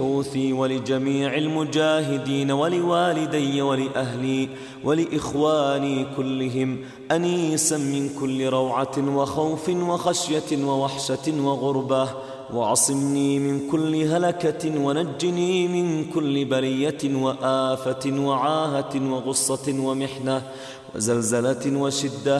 الحوثي ولجميع المجاهدين ولوالدي ولأهلي ولإخواني كلهم أنيسا من كل روعة وخوف وخشية ووحشة وغربة، وعصمني من كل هلكة ونجني من كل بلية وآفة وعاهة وغصة ومحنة وزلزلة وشدة